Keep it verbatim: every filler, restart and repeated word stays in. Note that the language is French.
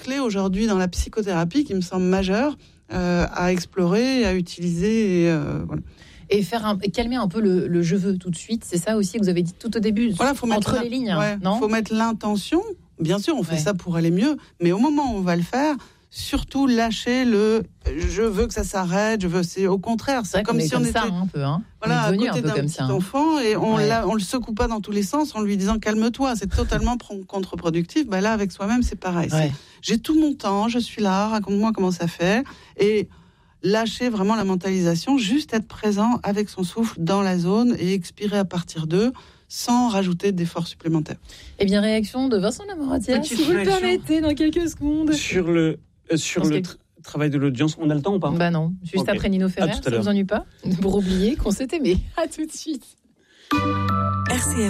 clé aujourd'hui dans la psychothérapie qui me semble majeure euh, à explorer, à utiliser. Et, euh, voilà. Et faire un, calmer un peu le, le je veux tout de suite, c'est ça aussi que vous avez dit tout au début, voilà, faut entre mettre les lignes, ouais, non ? Il faut mettre l'intention. Bien sûr, on fait ouais. ça pour aller mieux, mais au moment où on va le faire, surtout lâcher le je veux que ça s'arrête, je veux. C'est au contraire, c'est, c'est comme si on était ça, hein, un peu, hein. voilà, à côté d'un petit ça, enfant et on ouais. la, on le secoue pas dans tous les sens en lui disant calme-toi. C'est totalement contre-productif. Bah là, avec soi-même, c'est pareil. Ouais. C'est, j'ai tout mon temps, je suis là, raconte-moi comment ça fait et lâcher vraiment la mentalisation, juste être présent avec son souffle dans la zone et expirer à partir d'eux, sans rajouter d'efforts supplémentaires. Eh bien, réaction de Vincent Lamoratière, si vous le permettez, dans quelques secondes. Sur le, euh, sur le tra- travail de l'audience, on a le temps ou pas ? Bah non, juste okay. après Nino Ferrer, ça ne vous ennuie pas ? Pour oublier qu'on s'est aimé. À tout de suite. R C F